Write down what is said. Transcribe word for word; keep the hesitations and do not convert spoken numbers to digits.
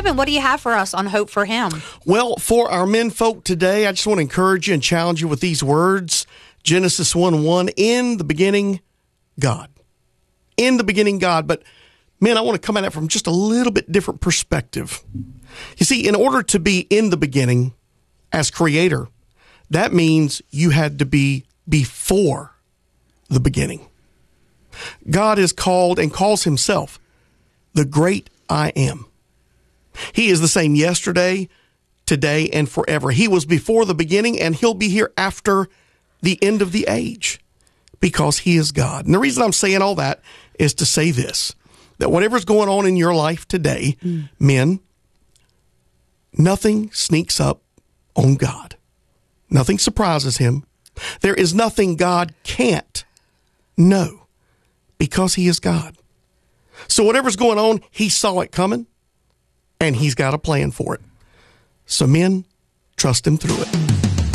Kevin, what do you have for us on Hope for Him? Well, for our men folk today, I just want to encourage you and challenge you with these words. Genesis one one, in the beginning, God. In the beginning, God. But, man, I want to come at it from just a little bit different perspective. You see, in order to be in the beginning as creator, that means you had to be before the beginning. God is called and calls himself the great I am. He is the same yesterday, today, and forever. He was before the beginning, and he'll be here after the end of the age because he is God. And the reason I'm saying all that is to say this, that whatever's going on in your life today, mm. men, nothing sneaks up on God. Nothing surprises him. There is nothing God can't know because he is God. So whatever's going on, he saw it coming, and he's got a plan for it. So men, trust him through it.